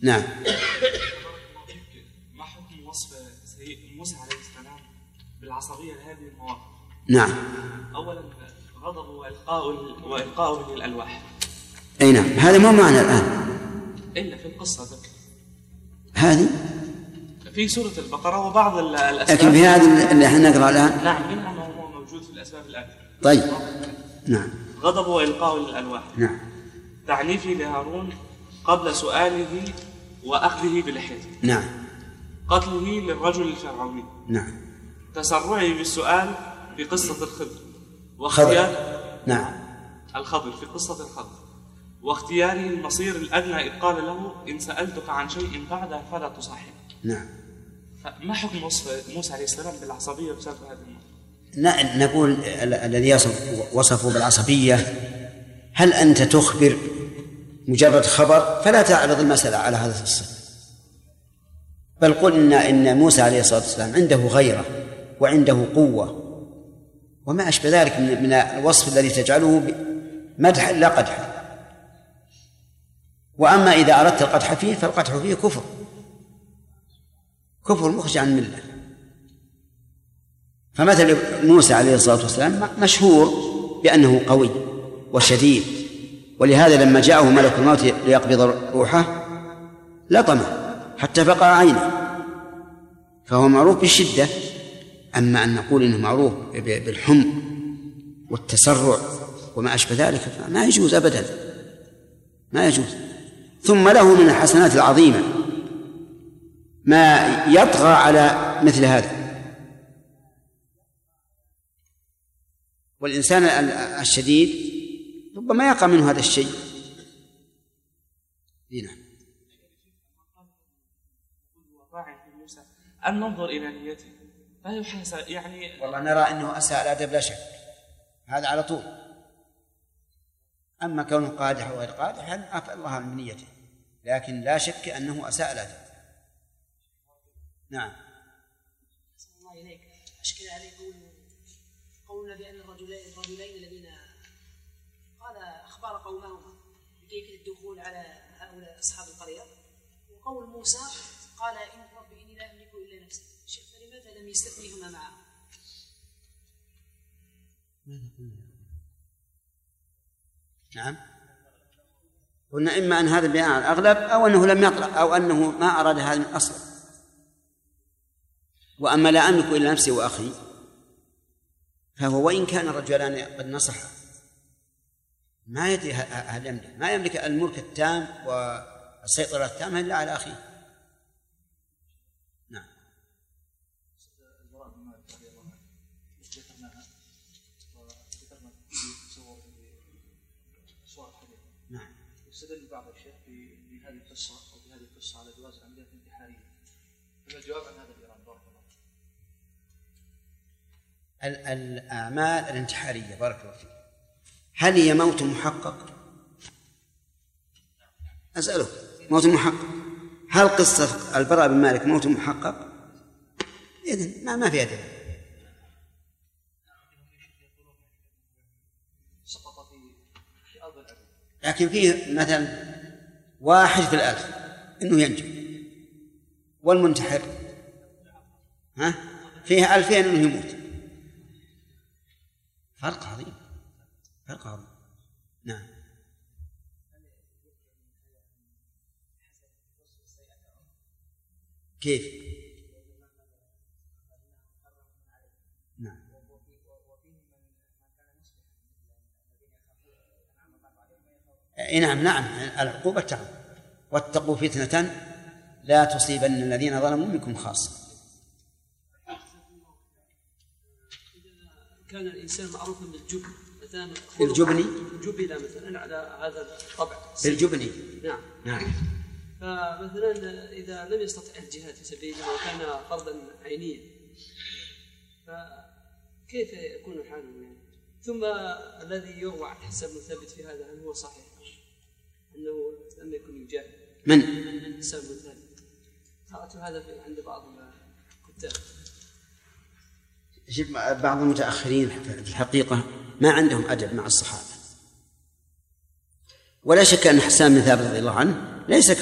نعم. ما حكم وصف موسى عليه السلام بالعصبية لهذه المواقف؟ نعم. أولا غضب وإلقاء للألواح. أي نعم، هذا مو معنى الآن إلا في القصة ذكر هذه في سورة البقرة وبعض الأسباب، لكن في هذه اللي احنا نقرأ الآن نعم إنما هو موجود في الأسباب الآتية. طيب نعم. غضب وإلقاء للألواح. نعم. تعنيفه لهارون قبل سؤاله وأخذه بلحيته. نعم. قتله للرجل الفرعوني. نعم. تسرعه بالسؤال في قصة الخضر خضر. نعم. الخضر في قصة الخضر، واختياره المصير الأدنى إذ قال له إن سألتك عن شيء بعده فلا تصاحب. نعم. ما حكم وصف موسى عليه السلام بالعصبية بسبب هذا الموضوع؟ نقول الذي وصفه بالعصبية، هل أنت تخبر مجرد خبر فلا تعرض المسألة على هذا الصفة، بل قلنا إن موسى عليه الصلاة والسلام عنده غيرة وعنده قوة وما أشبه ذلك من الوصف الذي تجعله مدحا لا قدحا. وأما إذا أردت القدح فيه فالقدح فيه كفر مخرج عن الملة. فمثل موسى عليه الصلاة والسلام مشهور بأنه قوي وشديد، ولهذا لما جاءه ملك الموت ليقبض روحه لطمه حتى فقع عينه، فهو معروف بالشدة. أما أن نقول إنه معروف بالحمق والتسرع وما أشبه ذلك فما يجوز أبدا، ما يجوز. ثم له من الحسنات العظيمة ما يطغى على مثل هذا. والإنسان الشديد ربما يقع منه هذا الشيء. نعم. أن ننظر إلى نيته فيحسن يعني. والله نرى أنه أساء الأدب لا شك، هذا على طول. أما كونه قادح أو غير قادح عفى الله عن نيته، لكن لا شك أنه أساء الأدب. نعم. أحسن الله إليك. أشكل عليه قولنا بأن الرجلين الذين قال أخبار قومهما بكيفية الدخول على هؤلاء أصحاب القرية، وقول موسى قال إن ربي إني لا أملك إلا نفسي. شيخ فلماذا لم يستثنيهما معه؟ نعم. قلنا إما أن هذا البيان على الأغلب أو أنه لم يطلع أو أنه ما أراد هذا من أصل. وأما لا أملك إلا نفسي وأخي فهو وإن كان الرجلان قد نصحا ما يدري هل يملك، ما يملك الملك التام والسيطرة التامة إلا على أخيه. نعم. نعم. يستدل بعض الشيخ بهذه القصة أو بهذه القصة على جواز عمليات انتحارية. ما الجواب عن هذا الإيران؟ بارك الله. الأعمال الانتحارية بارك الله فيك هل هي موت محقق؟ أسألك، موت محقق. هل قصة البراء بن مالك موت محقق؟ إذن ما في أدب. سقط في أرض العدو. لكن فيه مثلا 1 في 1000 إنه ينجو، والمنتحر فيه 2000 إنه يموت. فرق عظيم، فرق عظيم. نعم. كيف؟ نعم. نعم العقوبة تعم. واتقوا فتنة لا تصيبن الذين ظلموا منكم خاصة. كان الإنسان معروفا بالجبن مثلا، الجبني جبل مثلا على هذا الطبع الجبني. نعم. نعم. فمثلا إذا لم يستطع الجهاد في سبيل الله وكان فرضا عينيا فكيف يكون حاله يعني؟ ثم الذي يروى عن حسن بن ثابت في هذا هل هو صحيح أنه لم يكن يجاهد؟ من؟ حسن بن ثابت. قرأت هذا عند بعض الكتاب. بعض المتأخرين في الحقيقة ما عندهم أدب مع الصحابة، ولا شك أن حسان بن ثابت رضي الله عنه ليس